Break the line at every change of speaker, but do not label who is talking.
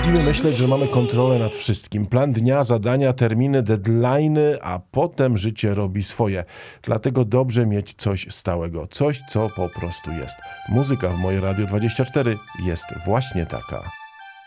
Lubimy myśleć, że mamy kontrolę nad wszystkim. Plan dnia, zadania, terminy, deadline'y, a potem życie robi swoje. Dlatego dobrze mieć coś stałego. Coś, co po prostu jest. Muzyka w moje Radio 24 jest właśnie taka.